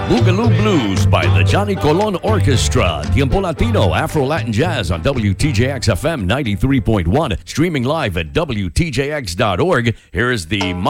Boogaloo Blues by the Johnny Colon Orchestra. Tiempo Latino, Afro-Latin Jazz on WTJX FM 93.1. Streaming live at WTJX.org. Here is the